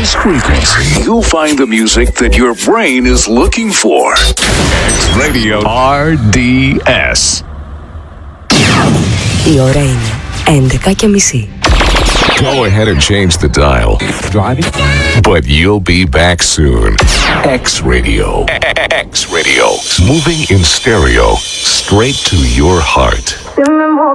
this frequency, you'll find the music that your brain is looking for. X Radio RDS. Η ώρα είναι 11:30. Go ahead and change the dial. Driving? But you'll be back soon. X Radio. X Radio. Moving in stereo straight to your heart.